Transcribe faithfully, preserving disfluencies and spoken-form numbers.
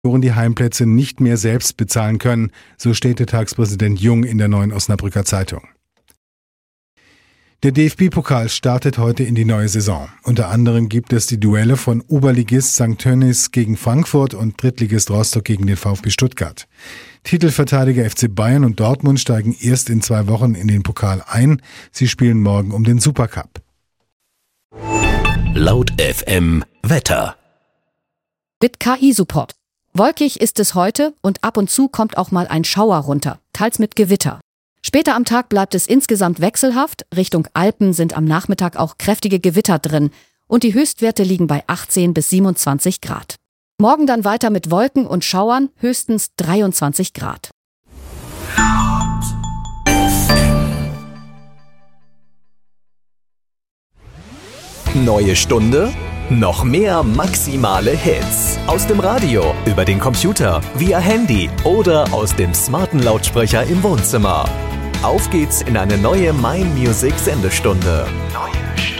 die Heimplätze nicht mehr selbst bezahlen können, so Städtetagspräsident Jung in der Neuen Osnabrücker Zeitung. Der D F B-Pokal startet heute in die neue Saison. Unter anderem gibt es die Duelle von Oberligist Sankt Tönnies gegen Frankfurt und Drittligist Rostock gegen den VfB Stuttgart. Titelverteidiger F C Bayern und Dortmund steigen erst in zwei Wochen in den Pokal ein. Sie spielen morgen um den Supercup. Laut F M Wetter. Mit K I-Support. Wolkig ist es heute und ab und zu kommt auch mal ein Schauer runter, teils mit Gewitter. Später am Tag bleibt es insgesamt wechselhaft. Richtung Alpen sind am Nachmittag auch kräftige Gewitter drin und die Höchstwerte liegen bei achtzehn bis siebenundzwanzig Grad. Morgen dann weiter mit Wolken und Schauern, höchstens dreiundzwanzig Grad. Neue Stunde, noch mehr maximale Hits. Aus dem Radio, über den Computer, via Handy oder aus dem smarten Lautsprecher im Wohnzimmer. Auf geht's in eine neue Mein Music Sendestunde. Neue